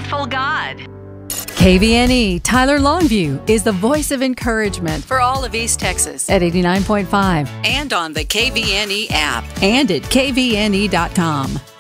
faithful God. KVNE Tyler Longview is the voice of encouragement for all of East Texas at 89.5 and on the KVNE app and at kvne.com.